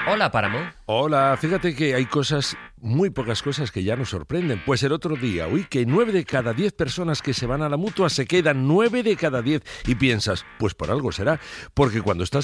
Hola, Páramo. Hola, fíjate que hay muy pocas cosas que ya nos sorprenden. Pues el otro día oí que 9 de cada 10 personas que se van a la Mutua se quedan 9 de cada 10 y piensas, pues por algo será, porque cuando estás